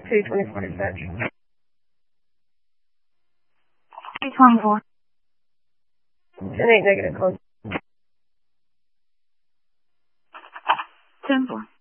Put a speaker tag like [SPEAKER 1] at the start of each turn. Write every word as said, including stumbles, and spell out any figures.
[SPEAKER 1] two twenty-four dispatch.
[SPEAKER 2] two twenty-four.
[SPEAKER 1] ten eight negative, close.
[SPEAKER 2] ten four.